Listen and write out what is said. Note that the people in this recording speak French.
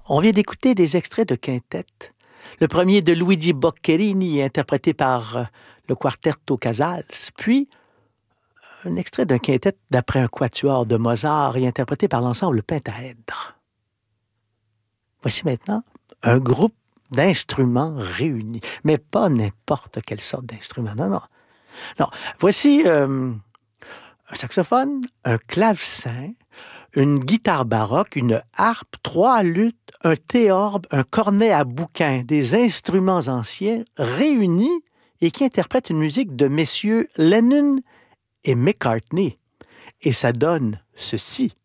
On vient d'écouter des extraits de quintettes. Le premier de Luigi Boccherini, interprété par le Quartetto Casals, puis un extrait d'un quintet d'après un quatuor de Mozart et interprété par l'ensemble Pentaèdre. Voici maintenant un groupe d'instruments réunis, mais pas n'importe quelle sorte d'instrument. Non. Voici un saxophone, un clavecin, une guitare baroque, une harpe, 3 luttes, un théorbe, un cornet à bouquin, des instruments anciens réunis et qui interprètent une musique de messieurs Lennon et McCartney. Et ça donne ceci.